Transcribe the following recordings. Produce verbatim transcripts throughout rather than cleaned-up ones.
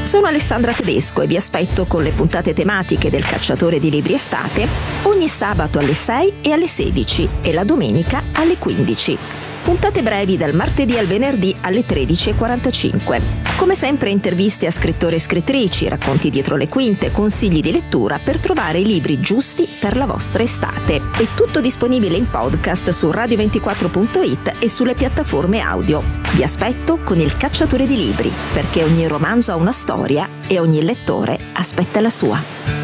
Sono Alessandra Tedesco e vi aspetto con le puntate tematiche del Cacciatore di Libri Estate ogni sabato alle sei e alle sedici e la domenica alle quindici. Puntate brevi dal martedì al venerdì alle tredici e quarantacinque. Come sempre interviste a scrittori e scrittrici, racconti dietro le quinte, consigli di lettura per trovare i libri giusti per la vostra estate. È tutto disponibile in podcast su radio ventiquattro punto it e sulle piattaforme audio. Vi aspetto con Il Cacciatore di Libri, perché ogni romanzo ha una storia e ogni lettore aspetta la sua.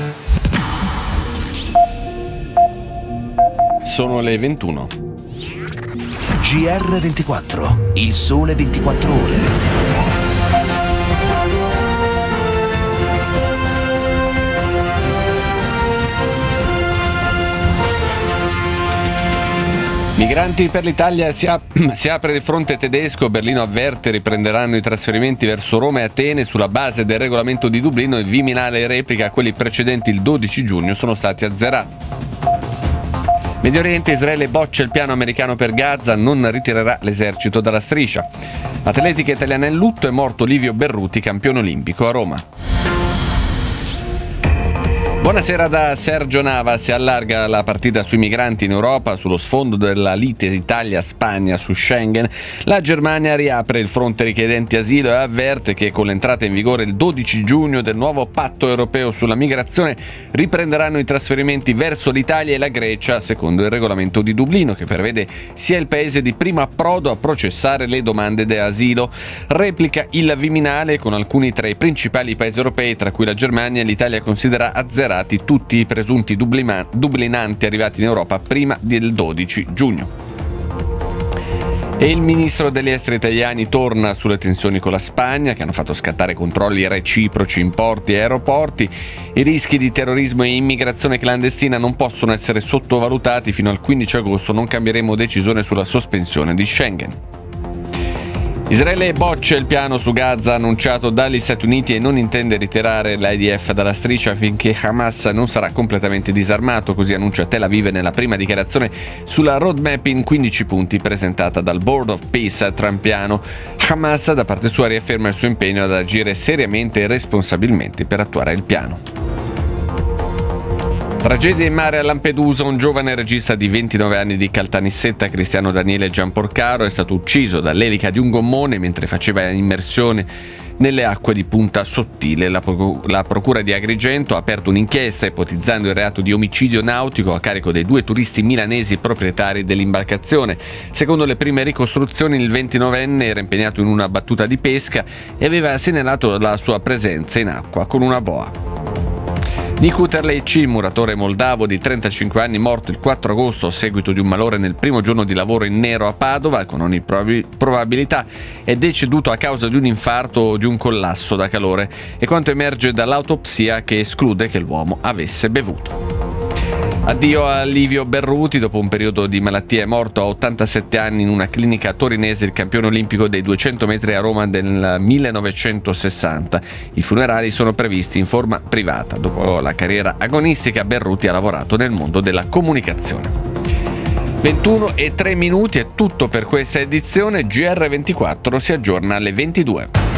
Sono le ventuno. G R ventiquattro, il sole ventiquattro ore. Migranti per l'Italia, si, ap- si apre il fronte tedesco, Berlino avverte riprenderanno i trasferimenti verso Roma e Atene sulla base del regolamento di Dublino e Viminale replica quelli precedenti il dodici giugno sono stati azzerati. Medio Oriente, Israele boccia il piano americano per Gaza, non ritirerà l'esercito dalla striscia. Atletica italiana in lutto, è morto Livio Berruti, campione olimpico a Roma. Buonasera da Sergio Nava. Si allarga la partita sui migranti in Europa sullo sfondo della lite Italia-Spagna su Schengen. La Germania riapre il fronte richiedenti asilo e avverte che con l'entrata in vigore il dodici giugno del nuovo patto europeo sulla migrazione riprenderanno i trasferimenti verso l'Italia e la Grecia secondo il regolamento di Dublino, che prevede sia il paese di primo approdo a processare le domande di asilo. Replica il Viminale con alcuni tra i principali paesi europei, tra cui la Germania, e l'Italia considera azzerati tutti i presunti dublima- dublinanti arrivati in Europa prima del dodici giugno. E il ministro degli esteri italiani torna sulle tensioni con la Spagna, che hanno fatto scattare controlli reciproci in porti e aeroporti. I rischi di terrorismo e immigrazione clandestina non possono essere sottovalutati. Fino al quindici agosto non cambieremo decisione sulla sospensione di Schengen. Israele boccia il piano su Gaza annunciato dagli Stati Uniti e non intende ritirare l'I D F dalla striscia finché Hamas non sarà completamente disarmato, così annuncia Tel Aviv nella prima dichiarazione sulla roadmap in quindici punti presentata dal Board of Peace trumpiano. Hamas da parte sua riafferma il suo impegno ad agire seriamente e responsabilmente per attuare il piano. Tragedia in mare a Lampedusa, un giovane regista di ventinove anni di Caltanissetta, Cristiano Daniele Gianporcaro, è stato ucciso dall'elica di un gommone mentre faceva immersione nelle acque di Punta Sottile. La, proc- la procura di Agrigento ha aperto un'inchiesta ipotizzando il reato di omicidio nautico a carico dei due turisti milanesi proprietari dell'imbarcazione. Secondo le prime ricostruzioni, il ventinovenne era impegnato in una battuta di pesca e aveva segnalato la sua presenza in acqua con una boa. Niku Terleci, muratore moldavo di trentacinque anni, morto il quattro agosto a seguito di un malore nel primo giorno di lavoro in nero a Padova, con ogni prob- probabilità è deceduto a causa di un infarto o di un collasso da calore, e quanto emerge dall'autopsia che esclude che l'uomo avesse bevuto. Addio a Livio Berruti, dopo un periodo di malattia è morto a ottantasette anni in una clinica torinese il campione olimpico dei duecento metri a Roma del millenovecentosessanta. I funerali sono previsti in forma privata. Dopo la carriera agonistica, Berruti ha lavorato nel mondo della comunicazione. ventuno e tre minuti è tutto per questa edizione. G R ventiquattro si aggiorna alle ventidue.